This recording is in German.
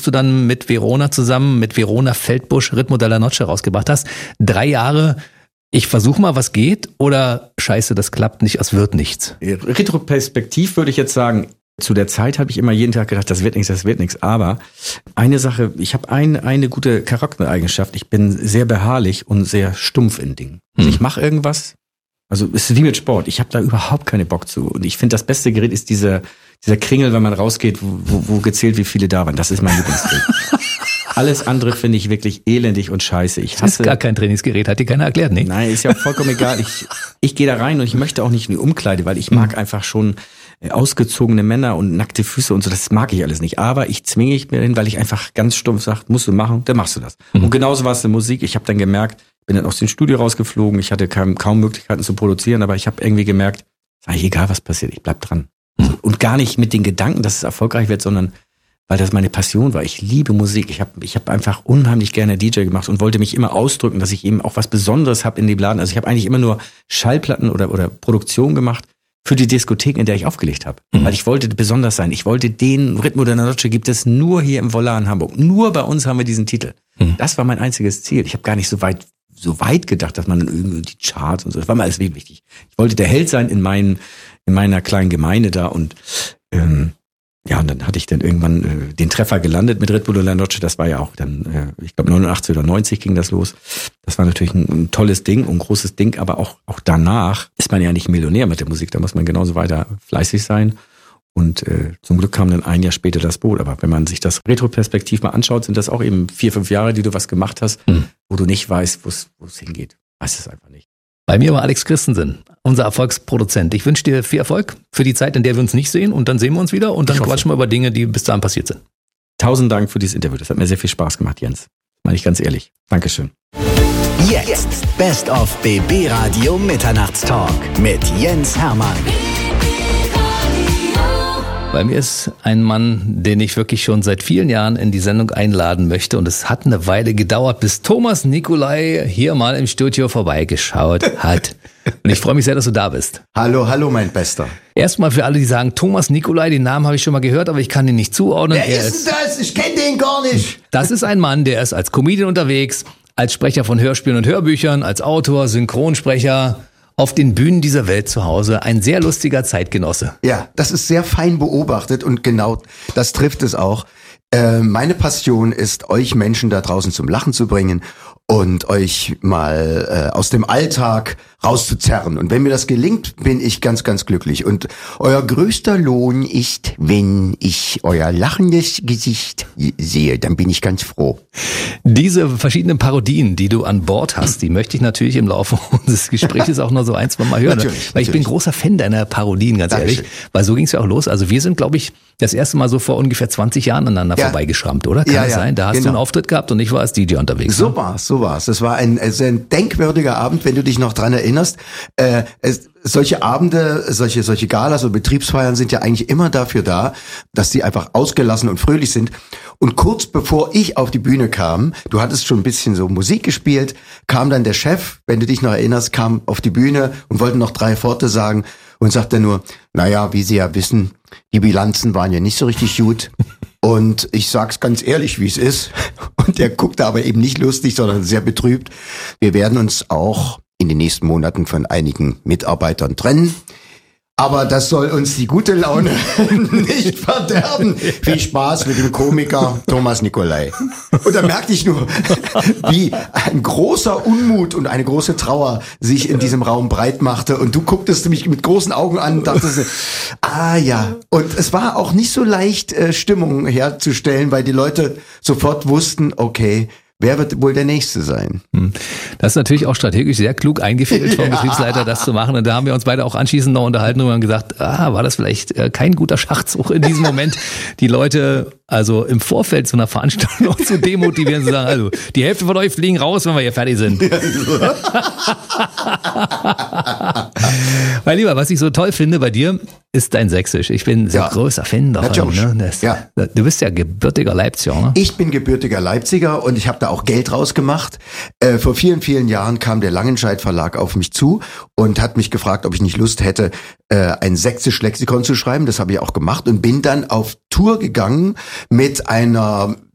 du dann mit Verona zusammen, mit Verona Feldbusch Ritmo della Noche rausgebracht hast. 3 Jahre, ich versuche mal, was geht, oder scheiße, das klappt nicht, es wird nichts? Retroperspektiv würde ich jetzt sagen, zu der Zeit habe ich immer jeden Tag gedacht, das wird nichts. Aber eine Sache, ich habe eine gute Charaktereigenschaft. Ich bin sehr beharrlich und sehr stumpf in Dingen. Also ich mache irgendwas, also es ist wie mit Sport. Ich habe da überhaupt keine Bock zu. Und ich finde, das beste Gerät ist dieser Kringel, wenn man rausgeht, wo gezählt, wie viele da waren. Das ist mein Lieblingsgerät. Alles andere finde ich wirklich elendig und scheiße. Ich hasse. Das ist gar kein Trainingsgerät, hat dir keiner erklärt, ne? Nein, ist ja auch vollkommen egal. Ich gehe da rein und ich möchte auch nicht in die Umkleide, weil ich mag einfach schon ausgezogene Männer und nackte Füße und so, das mag ich alles nicht. Aber ich zwinge mir hin, weil ich einfach ganz stumpf sage, musst du machen, dann machst du das. Und genauso war es in der Musik. Ich habe dann gemerkt, bin dann aus dem Studio rausgeflogen, ich hatte kaum Möglichkeiten zu produzieren, aber ich habe irgendwie gemerkt, ist eigentlich egal, was passiert, ich bleib dran. Und gar nicht mit den Gedanken, dass es erfolgreich wird, sondern weil das meine Passion war. Ich liebe Musik. Ich hab einfach unheimlich gerne DJ gemacht und wollte mich immer ausdrücken, dass ich eben auch was Besonderes habe in dem Laden. Also ich habe eigentlich immer nur Schallplatten oder Produktion gemacht für die Diskotheken, in der ich aufgelegt habe. Weil ich wollte besonders sein. Ich wollte den Ritmo della Noche gibt es nur hier im Volar in Hamburg. Nur bei uns haben wir diesen Titel. Das war mein einziges Ziel. Ich habe gar nicht so weit gedacht, dass man irgendwie die Charts und so, das war mir alles wichtig. Ich wollte der Held sein in meiner kleinen Gemeinde da und und dann hatte ich dann irgendwann den Treffer gelandet mit Ritmo della Noche. Das war ja auch dann, ich glaube 89 oder 90 ging das los. Das war natürlich ein tolles Ding und ein großes Ding, aber auch danach ist man ja nicht Millionär mit der Musik. Da muss man genauso weiter fleißig sein. Und zum Glück kam dann ein Jahr später das Boot. Aber wenn man sich das retroperspektiv mal anschaut, sind das auch eben 4-5 Jahre, die du was gemacht hast, wo du nicht weißt, wo es hingeht. Weißt es einfach nicht. Bei mir war Alex Christensen, unser Erfolgsproduzent. Ich wünsche dir viel Erfolg für die Zeit, in der wir uns nicht sehen. Und dann sehen wir uns wieder und dann quatschen wir über Dinge, die bis dahin passiert sind. 1000 Dank für dieses Interview. Das hat mir sehr viel Spaß gemacht, Jens. Meine ich ganz ehrlich. Dankeschön. Jetzt Best of BB Radio Mitternachtstalk mit Jens Hermann. Bei mir ist ein Mann, den ich wirklich schon seit vielen Jahren in die Sendung einladen möchte. Und es hat eine Weile gedauert, bis Thomas Nicolai hier mal im Studio vorbeigeschaut hat. Und ich freue mich sehr, dass du da bist. Hallo, mein Bester. Erstmal für alle, die sagen, Thomas Nicolai, den Namen habe ich schon mal gehört, aber ich kann ihn nicht zuordnen. Wer ist denn das? Ich kenne den gar nicht. Das ist ein Mann, der ist als Comedian unterwegs, als Sprecher von Hörspielen und Hörbüchern, als Autor, Synchronsprecher, auf den Bühnen dieser Welt zu Hause. Ein sehr lustiger Zeitgenosse. Ja, das ist sehr fein beobachtet und genau das trifft es auch. Meine Passion ist, euch Menschen da draußen zum Lachen zu bringen und euch mal aus dem Alltag rauszuzerren. Und wenn mir das gelingt, bin ich ganz, ganz glücklich. Und euer größter Lohn ist, wenn ich euer lachendes Gesicht sehe, dann bin ich ganz froh. Diese verschiedenen Parodien, die du an Bord hast, die möchte ich natürlich im Laufe unseres Gesprächs auch nur so 1-2 Mal hören. Weil ich bin großer Fan deiner Parodien, ganz ehrlich. Weil so ging es ja auch los. Also wir sind, glaube ich, das erste Mal so vor ungefähr 20 Jahren aneinander vorbeigeschrammt, oder? Kann das sein? Da hast du einen Auftritt gehabt und ich war als DJ unterwegs. So war's. Das war ein denkwürdiger Abend, wenn du dich noch dran erinnerst. Solche Abende, solche Galas und Betriebsfeiern sind ja eigentlich immer dafür da, dass die einfach ausgelassen und fröhlich sind. Und kurz bevor ich auf die Bühne kam, du hattest schon ein bisschen so Musik gespielt, kam dann der Chef, wenn du dich noch erinnerst, kam auf die Bühne und wollte noch 3 Worte sagen und sagte nur, naja, wie Sie ja wissen, die Bilanzen waren ja nicht so richtig gut. Und ich sag's ganz ehrlich, wie es ist. Und der guckte aber eben nicht lustig, sondern sehr betrübt. Wir werden uns auch in den nächsten Monaten von einigen Mitarbeitern trennen. Aber das soll uns die gute Laune nicht verderben. Viel Spaß mit dem Komiker Thomas Nicolai. Und da merkte ich nur, wie ein großer Unmut und eine große Trauer sich in diesem Raum breit machte. Und du gucktest mich mit großen Augen an und dachtest, ja. Und es war auch nicht so leicht, Stimmung herzustellen, weil die Leute sofort wussten, okay, wer wird wohl der Nächste sein? Das ist natürlich auch strategisch sehr klug eingefädelt vom Betriebsleiter, das zu machen. Und da haben wir uns beide auch anschließend noch unterhalten und haben gesagt, war das vielleicht kein guter Schachzug in diesem Moment, die Leute also im Vorfeld zu einer Veranstaltung noch zu demotivieren, zu sagen, also die Hälfte von euch fliegen raus, wenn wir hier fertig sind. Mein Lieber, was ich so toll finde bei dir, ist dein Sächsisch. Ich bin sehr großer Fan davon. Ne? Du bist ja gebürtiger Leipziger, ne? Ich bin gebürtiger Leipziger und ich habe da auch Geld rausgemacht. Vor vielen, vielen Jahren kam der Langenscheidt Verlag auf mich zu und hat mich gefragt, ob ich nicht Lust hätte, ein Sächsisch-Lexikon zu schreiben. Das habe ich auch gemacht und bin dann auf Tour gegangen mit einer